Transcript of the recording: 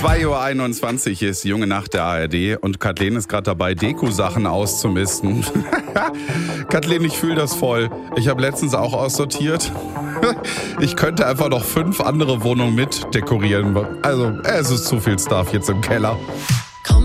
2:21 Uhr ist Junge Nacht der ARD und Kathleen ist gerade dabei, Deko-Sachen auszumisten. Kathleen, ich fühle das voll. Ich habe letztens auch aussortiert. Ich könnte einfach noch 5 andere Wohnungen mit dekorieren. Also, es ist zu viel Stuff jetzt im Keller.